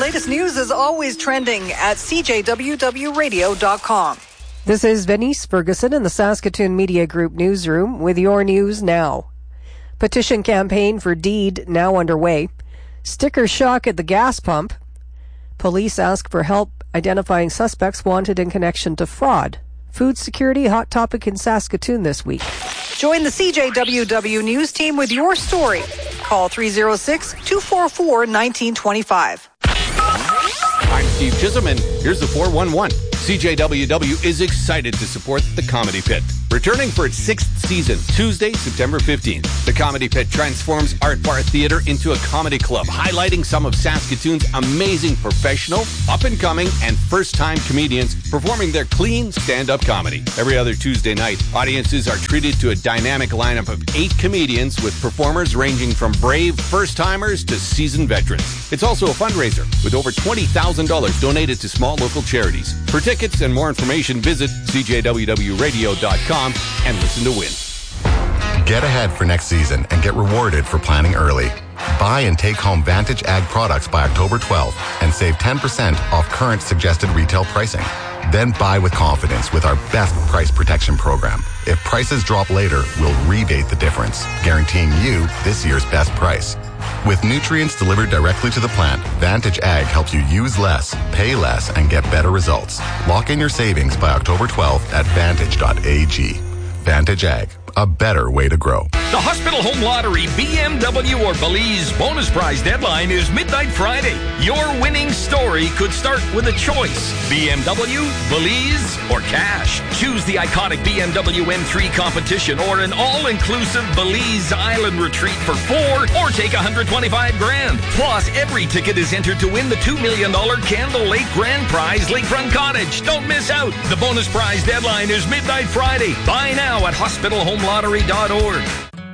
latest news is always trending at cjwwradio.com. This is Venice Ferguson in the Saskatoon Media Group newsroom with your news now. Petition campaign for Deed now underway. Sticker shock at the gas pump. Police ask for help identifying suspects wanted in connection to fraud. Food security hot topic in Saskatoon this week. Join the CJWW News team with your story. Call 306-244-1925. I'm Steve Chisholm, and here's the 411. CJWW is excited to support the Comedy Pit. Returning for its 6th season, Tuesday, September 15th. The Comedy Pit transforms Art Bar Theatre into a comedy club, highlighting some of Saskatoon's amazing professional, up-and-coming, and first-time comedians performing their clean stand-up comedy. Every other Tuesday night, audiences are treated to a dynamic lineup of 8 comedians with performers ranging from brave first-timers to seasoned veterans. It's also a fundraiser with over $20,000 donated to small local charities. For tickets and more information, visit cjwwradio.com and listen to win. Get ahead for next season and get rewarded for planning early. Buy and take home Vantage Ag products by October 12th and save 10% off current suggested retail pricing. Then buy with confidence with our best price protection program. If prices drop later, we'll rebate the difference, guaranteeing you this year's best price. With nutrients delivered directly to the plant, Vantage Ag helps you use less, pay less, and get better results. Lock in your savings by October 12th at vantage.ag. Vantage Ag, a better way to grow. The Hospital Home Lottery BMW or Belize bonus prize deadline is midnight Friday. Your winning story could start with a choice: BMW, Belize, or cash. Choose the iconic BMW M3 competition or an all-inclusive Belize Island retreat for 4 or take $125,000. Plus, every ticket is entered to win the $2 million Candle Lake Grand Prize Lakefront Cottage. Don't miss out. The bonus prize deadline is midnight Friday. Buy now at hospitalhomelottery.org.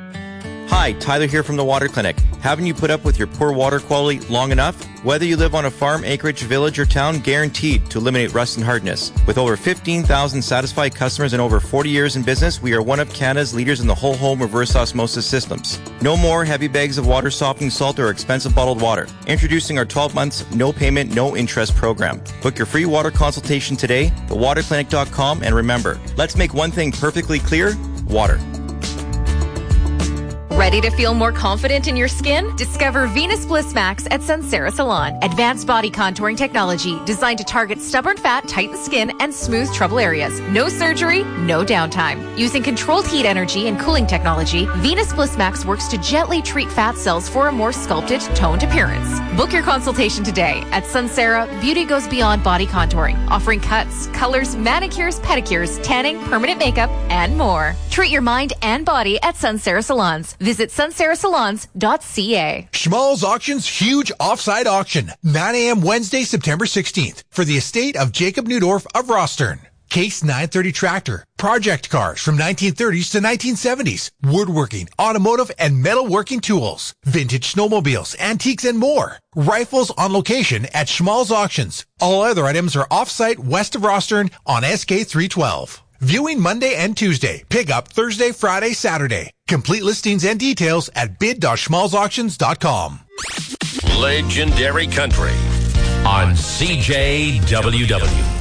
Hi, Tyler here from the Water Clinic. Haven't you put up with your poor water quality long enough? Whether you live on a farm, acreage, village, or town, guaranteed to eliminate rust and hardness. With over 15,000 satisfied customers and over 40 years in business, we are one of Canada's leaders in the whole home reverse osmosis systems. No more heavy bags of water softening salt or expensive bottled water. Introducing our 12 months, no payment, no interest program. Book your free water consultation today, thewaterclinic.com, and remember, let's make one thing perfectly clear: water. Ready to feel more confident in your skin? Discover Venus Bliss Max at Sunsera Salon. Advanced body contouring technology designed to target stubborn fat, tighten skin, and smooth trouble areas. No surgery, no downtime. Using controlled heat energy and cooling technology, Venus Bliss Max works to gently treat fat cells for a more sculpted, toned appearance. Book your consultation today. At Sunsera, beauty goes beyond body contouring, offering cuts, colors, manicures, pedicures, tanning, permanent makeup, and more. Treat your mind and body at Sunsera Salons. Visit sunserasalons.ca. Schmalz Auctions huge offside auction, 9 a.m. Wednesday, September 16th, for the estate of Jacob Newdorf of Rostern. Case 930 tractor, project cars from 1930s to 1970s, woodworking, automotive, and metalworking tools, vintage snowmobiles, antiques, and more. Rifles on location at Schmalz Auctions. All other items are off-site west of Rostern on SK 312. Viewing Monday and Tuesday. Pick up Thursday, Friday, Saturday. Complete listings and details at bid.schmalzauctions.com. Legendary Country on CJWW.